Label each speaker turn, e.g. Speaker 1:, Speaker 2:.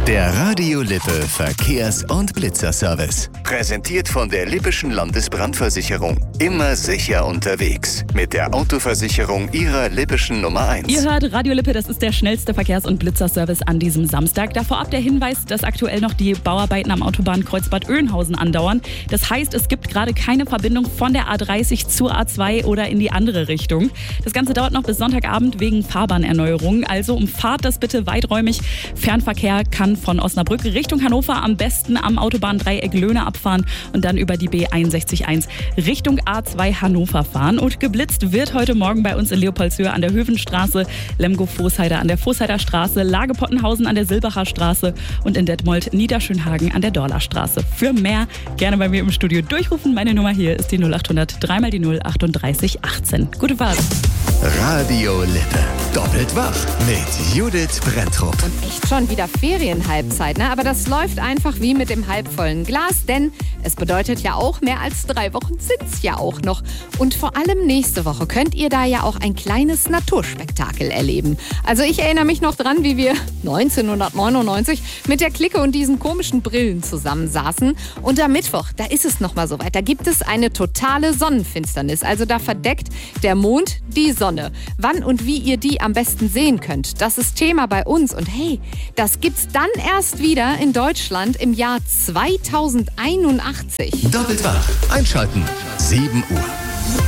Speaker 1: Der Radio Lippe Verkehrs- und Blitzerservice. Präsentiert von der Lippischen Landesbrandversicherung. Immer sicher unterwegs. Mit der Autoversicherung Ihrer Lippischen Nummer 1.
Speaker 2: Ihr hört Radio Lippe, das ist der schnellste Verkehrs- und Blitzerservice an diesem Samstag. Da vorab der Hinweis, dass aktuell noch die Bauarbeiten am Autobahnkreuz Bad Oeynhausen andauern. Das heißt, es gibt gerade keine Verbindung von der A30 zur A2 oder in die andere Richtung. Das Ganze dauert noch bis Sonntagabend wegen Fahrbahnerneuerungen. Also umfahrt das bitte weiträumig. Fernverkehr kann von Osnabrück Richtung Hannover am besten am Autobahndreieck Löhne abfahren und dann über die B61.1 Richtung A2 Hannover fahren. Und geblitzt wird heute Morgen bei uns in Leopoldshöhe an der Hövenstraße, Lemgo-Voßheide an der Voßheider Straße, Lage-Pottenhausen an der Silbacher Straße und in Detmold Niederschönhagen an der Dorler Straße. Für mehr gerne bei mir im Studio durchrufen. Meine Nummer hier ist die 0800 3 mal die 0 38 18. Gute Fahrt.
Speaker 1: Radio Lippe. Doppelt wach mit Judith Brenntrup.
Speaker 3: Und echt schon wieder Ferienhalbzeit, ne? Aber das läuft einfach wie mit dem halbvollen Glas, denn es bedeutet ja auch, mehr als 3 Wochen sind's ja auch noch. Und vor allem nächste Woche könnt ihr da ja auch ein kleines Naturspektakel erleben. Also ich erinnere mich noch dran, wie wir 1999 mit der Clique und diesen komischen Brillen zusammensaßen. Und am Mittwoch, da ist es nochmal soweit. Da gibt es eine totale Sonnenfinsternis. Also da verdeckt der Mond die Sonne. Wann und wie ihr die am besten sehen könnt, das ist Thema bei uns. Und hey, das gibt's dann erst wieder in Deutschland im Jahr 2081.
Speaker 1: Doppelt wach. Einschalten. 7 Uhr.